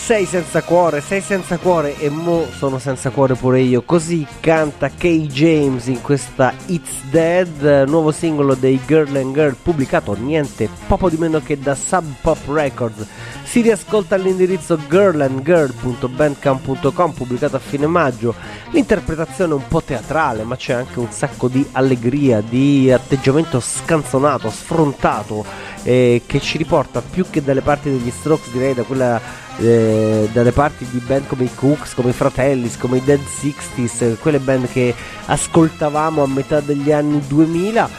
sei senza cuore e mo sono senza cuore pure io. Così canta Kay James in questa It's Dead, nuovo singolo dei Girl and Girl, pubblicato niente poco di meno che da Sub Pop Records. Si riascolta all'indirizzo girlandgirl.bandcamp.com, pubblicato a fine maggio. L'interpretazione è un po' teatrale, ma c'è anche un sacco di allegria, di atteggiamento scanzonato, sfrontato, che ci riporta più che dalle parti degli Strokes, direi da quella dalle parti di band come i Cooks, come i Fratellis, come i Dead Sixties, quelle band che ascoltavamo a metà degli anni 2000.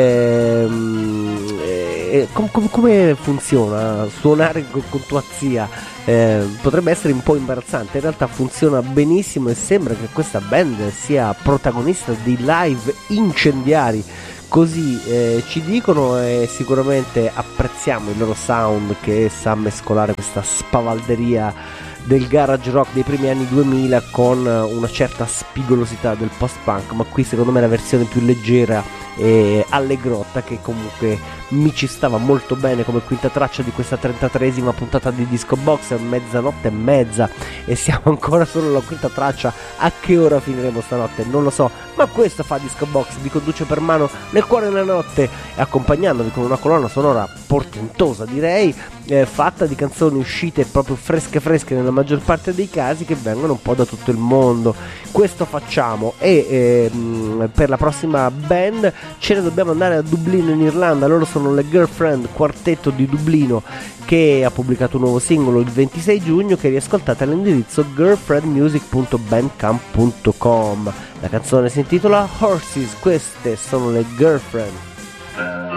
Come funziona suonare con tua zia? Potrebbe essere un po' imbarazzante, in realtà funziona benissimo e sembra che questa band sia protagonista di live incendiari. Così ci dicono, e sicuramente apprezziamo il loro sound che sa mescolare questa spavalderia del garage rock dei primi anni 2000 con una certa spigolosità del post-punk, ma qui secondo me la versione più leggera e allegrotta, che comunque mi ci stava molto bene come quinta traccia di questa 33esima puntata di Disco Box. È mezzanotte e mezza e siamo ancora solo alla quinta traccia. A che ora finiremo stanotte? Non lo so, ma questo fa Disco Box, vi conduce per mano nel cuore della notte, accompagnandovi con una colonna sonora portentosa, direi, fatta di canzoni uscite proprio fresche nella maggior parte dei casi, che vengono un po' da tutto il mondo. Questo facciamo, e per la prossima band ce ne dobbiamo andare a Dublino in Irlanda. Loro sono le Girlfriend, quartetto di Dublino, che ha pubblicato un nuovo singolo il 26 giugno che riascoltate all'indirizzo girlfriendmusic.bandcamp.com. La canzone si intitola Horses, queste sono le Girlfriend.